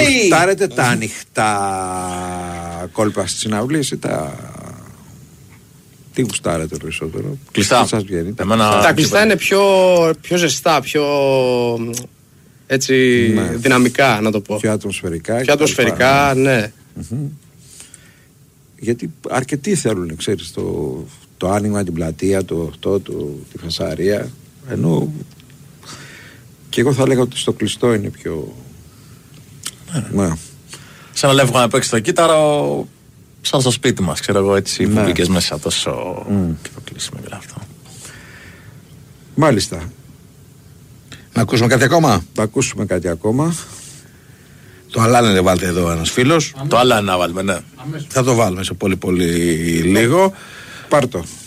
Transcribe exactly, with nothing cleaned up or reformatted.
Γουστάρετε τα ανοιχτά κόλπα στις συναυλίες ή τα... Τι γουστάρετε περισσότερο? Κλειστά. Εμένα... Τα κλειστά είναι πιο, πιο ζεστά, πιο έτσι ναι. δυναμικά να το πω. Πιο ατμοσφαιρικά. Πιο ατμοσφαιρικά, ναι. Mm-hmm. Γιατί αρκετοί θέλουν, ξέρεις, το, το άνοιγμα, την πλατεία, το αυτό, το, τη φασαρία. Ενώ και εγώ θα έλεγα ότι στο κλειστό είναι πιο... Ναι. Ναι. Σαν να λεύγω να παίξει το κύτταρο, σαν στο σπίτι μας, ξέρω εγώ, έτσι, ναι. που μπήκες μέσα τόσο mm. και το κλείσιμο και αυτό. Μάλιστα. Να ακούσουμε κάτι ακόμα. Να ακούσουμε κάτι ακόμα. Το Αλάνε βάλτε εδώ ένας φίλος. Το Αλάνε να βάλουμε, ναι. Θα το βάλουμε σε πολύ πολύ λίγο. Πάρ' το.